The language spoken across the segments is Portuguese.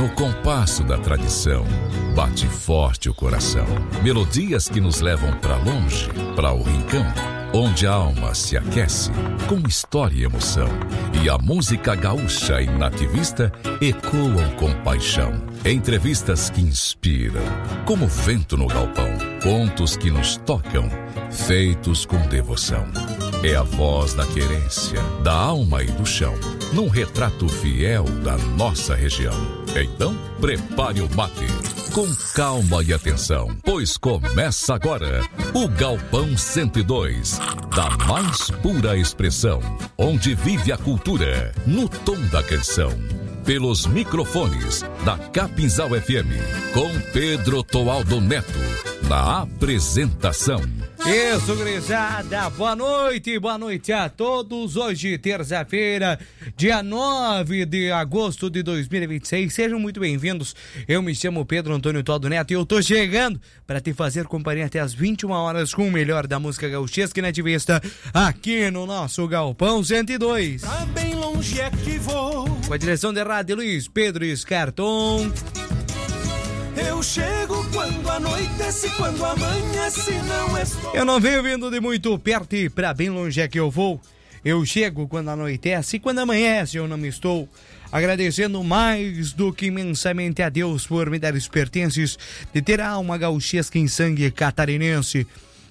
no compasso da tradição, bate forte o coração. Melodias que nos levam pra longe, pra o rincão, onde a alma se aquece com história e emoção. E a música gaúcha e nativista ecoam com paixão. Entrevistas que inspiram, como vento no galpão. Contos que nos tocam, feitos com devoção. É a voz da querência, da alma e do chão, num retrato fiel da nossa região. Então, prepare o mate, com calma e atenção, pois começa agora o Galpão 102, da mais pura expressão, onde vive a cultura, no tom da canção. Pelos microfones da Capinzal FM, com Pedro Toaldo Neto, na apresentação. Isso, gurizada, boa noite a todos. Hoje, terça-feira, dia 9 de agosto de 2026, sejam muito bem-vindos. Eu me chamo Pedro Antônio Toaldo Neto e eu tô chegando para te fazer companhia até as 21 horas com o melhor da música gauchesca e nativista aqui no nosso Galpão 102. Pra bem longe é que vou. Com a direção de rádio Luiz Pedro Escarton. Eu chego quando anoitece, quando amanhece, não estou. Eu não venho vindo de muito perto e pra bem longe é que eu vou. Eu chego quando anoitece e quando amanhece eu não estou. Agradecendo mais do que imensamente a Deus por me dar os pertences de ter a alma gauchesca em sangue catarinense.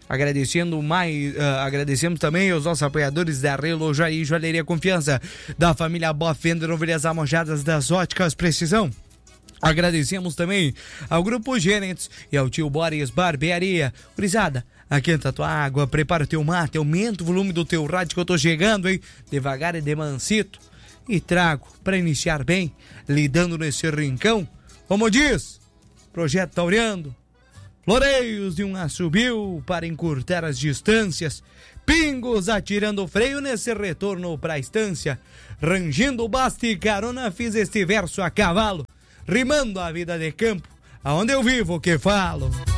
Agradecemos também aos nossos apoiadores da Relojaria e Joalheria Confiança, da família Bofender, Ovelhas Amojadas, das Óticas Precisão. Agradecemos também ao Grupo Gerentes e ao Tio Boris Barbearia. Gurizada, aquenta a tua água, prepara o teu mate, aumenta o volume do teu rádio que eu tô chegando, hein? Devagar e de mansito. E trago, para iniciar bem, lidando nesse rincão, como diz, Projeto Tauriano, floreios de um assobio para encurtar as distâncias, pingos atirando freio nesse retorno pra estância, rangindo baste e carona, fiz este verso a cavalo, rimando a vida de campo, aonde eu vivo que falo.